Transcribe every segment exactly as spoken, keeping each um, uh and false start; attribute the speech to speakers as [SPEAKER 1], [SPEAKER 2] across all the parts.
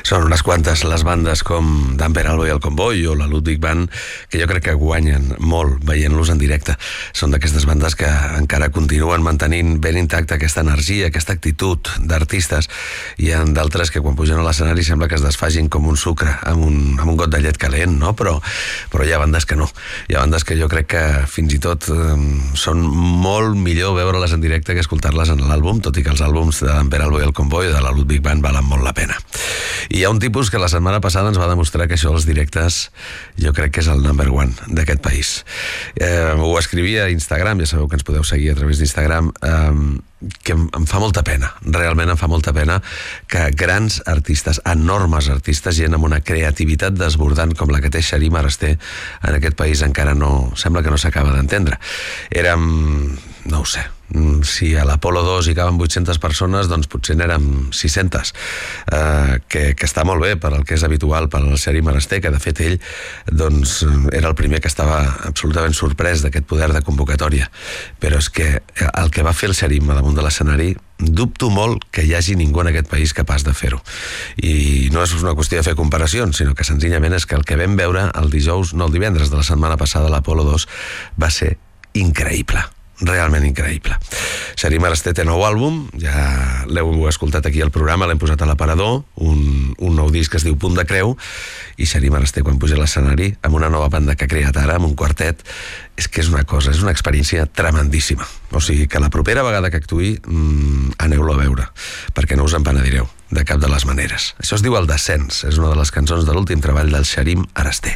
[SPEAKER 1] Són unes quantes les bandes com Dan Per Albo i el Comboi o la Ludwig Band que jo crec que guanyen molt veient-los en directe. Són d'aquestes bandes que encara continuen mantenint ben intacta aquesta energia, aquesta actitud d'artistes. Hi ha d'altres que quan pugen a l'escenari sembla que es desfagin com un sucre amb un, amb un got de llet calent, no? Però, però hi ha bandes que no. Hi ha bandes que jo crec que fins i tot eh, són molt millor veure-les en directe que escoltar-les en l'àlbum, tot i que els àlbums de Dan Per Albo i el Comboi de la Ludwig Band valen molt la pena. I hi ha un tipus que la setmana passada ens va demostrar que això dels directes jo crec que és el number one d'aquest país. Eh, ho escrivia a Instagram, ja sabeu que ens podeu seguir a través d'Instagram, eh, que em, em fa molta pena, realment em fa molta pena que grans artistes, enormes artistes, gent amb una creativitat desbordant com la que té Xarim Arasté en aquest país encara no, sembla que no s'acaba d'entendre. Érem, no ho sé, si a l'Apolo dos hi caben vuit-centes persones, doncs potser n'érem sis-centes, eh, que, que està molt bé per al que és habitual per al Xarim Arasté, que de fet ell doncs, era el primer que estava absolutament sorprès d'aquest poder de convocatòria. Però és que el que va fer el Xarim a damunt de l'escenari, dubto molt que hi hagi ningú en aquest país capaç de fer-ho. I no és una qüestió de fer comparacions, sinó que senzillament és que el que vam veure el dijous, no el divendres de la setmana passada a l'Apolo dos, va ser increïble. Realment increïble. Xarim Arasté té nou àlbum, ja l'heu escoltat aquí al programa, l'hem posat a l'aparador, un, un nou disc que es diu Punt de Creu, i Xarim Arasté quan puja a l'escenari amb una nova banda que ha creat ara, amb un quartet, és que és una cosa, és una experiència tremendíssima. O sigui que la propera vegada que actuï mmm, aneu-lo a veure, perquè no us en penedireu de cap de les maneres. Això es diu El Descens, és una de les cançons de l'últim treball del Xarim Arasté.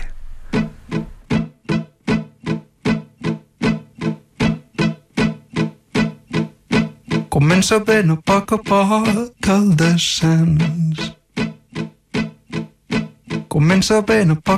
[SPEAKER 2] Comença ben a poc a poc el descens. Comença ben a poc